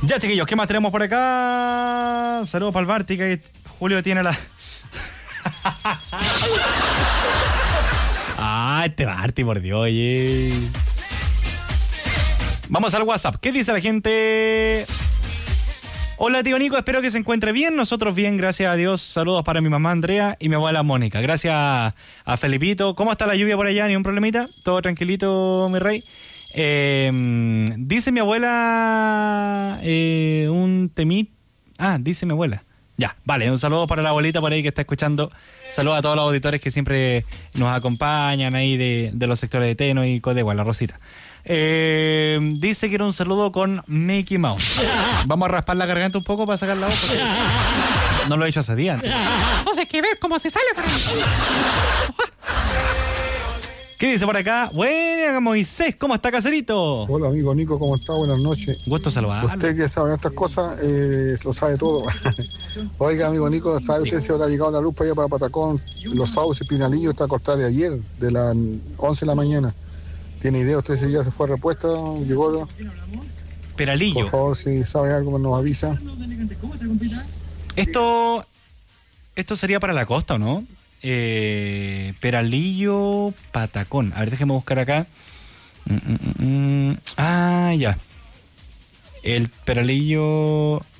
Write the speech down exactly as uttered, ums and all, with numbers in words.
Ya, chiquillos, ¿qué más tenemos por acá? Saludos para el Bártica, que Julio tiene la... Ah, este Barty, por Dios, oye. Vamos al WhatsApp. ¿Qué dice la gente? Hola, tío Nico, espero que se encuentre bien. Nosotros bien, gracias a Dios. Saludos para mi mamá Andrea y mi abuela Mónica. Gracias a, a Felipito. ¿Cómo está la lluvia por allá? ¿Ni un problemita? ¿Todo tranquilito, mi rey? Eh, dice mi abuela eh, un temit. Ah, dice mi abuela. Ya, vale, un saludo para la abuelita por ahí que está escuchando. Saludos a todos los auditores que siempre nos acompañan ahí de, de los sectores de Teno y Codegua, la Rosita. Eh, dice que era un saludo con Mickey Mouse. Vamos a raspar la garganta un poco para sacar la voz, porque no lo he hecho hace días antes. Entonces hay que ver cómo se sale para... ¿Qué dice por acá? Buena, Moisés, ¿cómo está, caserito? Hola, amigo Nico, ¿cómo está? Buenas noches. Gusto saludarlo. Usted que sabe estas cosas, eh, lo sabe todo. Oiga, amigo Nico, ¿sabe usted si habrá llegado la luz para allá para Patacón? Los Sauces, Pinalillo está cortada de ayer, de las once de la mañana. ¿Tiene idea usted si ya se fue repuesta? ¿Llegó? Peralillo. Por favor, si sabe algo, nos avisa. Esto, esto sería para la costa, ¿o no? Eh, Peralillo, Patacón. A ver, déjeme buscar acá. Mm, mm, mm. Ah, ya. El Peralillo...